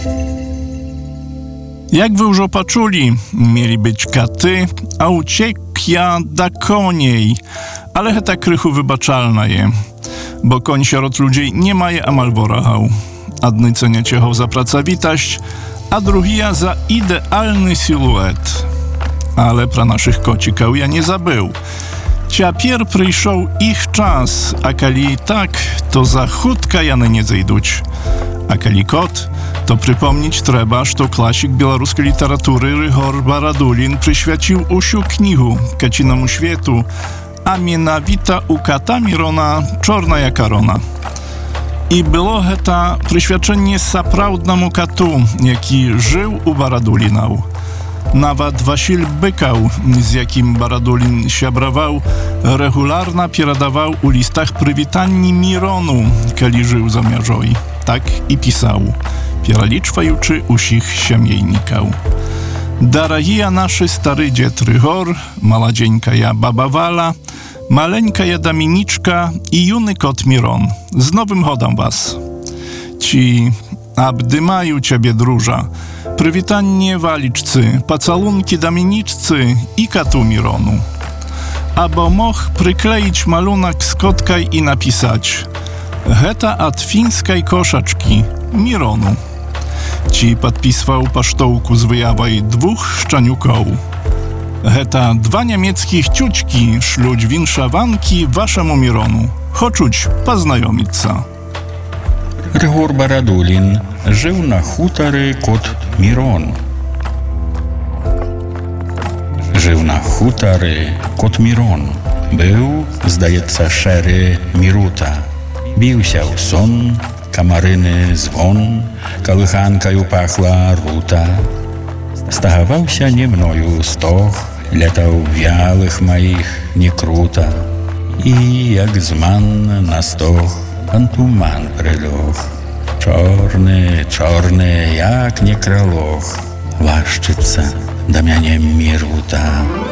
Jak wy już poczuli, mieli być katy, a uciekł ja da koniej. Ale heta krychu wybaczalna je, bo koń sierot ludzi nie ma je amal worachał. Adny cenia ciechał za pracowitość, a drugia za idealny siluet. Ale pra naszych kocikał ja nie zabył. Ciapier przyszł ich czas, a kali tak, to za chutka jany nie zejduć. A kali kot, to przypomnieć trzeba, że klasik białoruskiej literatury Ryhor Baradulin przyświecił usiu knihu kacinomu świetu, a mianowita u kata Mirona Czorna jaka rona. I było heta przyświadczenie saprawdnemu katu, jaki żył u Baradulinał. Nawet Wasil Bykał, z jakim Baradulin siabrawał, regularna pieradawał u listach przywitani Mironu, kiedy żył za miażoi. Tak i pisał, pieraliczwajuczy usich siemiejnikał. Daragija naszy stary dziet Ryhor, maladzieńka ja baba Wala, maleńka ja Dominiczka i juny kot Miron. Z nowym chodem was. Ci abdymają ciebie druża, przywitanie waliczcy, pacalunki Dominiczcy i katu Mironu. Abo moch przykleić malunek z kotkaj i napisać heta od fińskiej koszaczki Mironu. Ci podpiswał pasztołku z wyjawaj 2 szczaniukoł. Heta 2 niemieckich ciućki szluć winszawanki waszemu Mironu. Choczuć poznajomica. Ryhor Baradulin żył na hutory kot Miron. Żył na hutory kot Miron. Był, zdaється, szery Miruta. Bił się son, kamaryny dzwon, kałychankaju pachła ruta. Stachował się nie mnoju stoch, letał wiałych moich nie kruta. I jak zman na stoch, pan tuman pryloch. Czorny, czorny, jak nie kraloch, łaszczyca Damianie Miruta.